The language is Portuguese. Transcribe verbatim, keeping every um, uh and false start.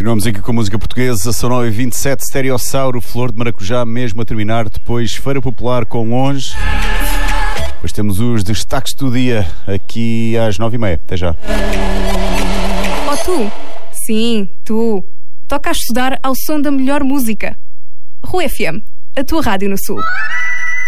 Continuamos aqui com a música portuguesa. São nove e vinte e sete, Stereossauro, Flor de Maracujá, mesmo a terminar. Depois Feira Popular com Longe. Depois temos os destaques do dia aqui às nove e meia. Até já. Oh tu, sim, tu, toca a estudar ao som da melhor música. Rua F M, a tua rádio no Sul.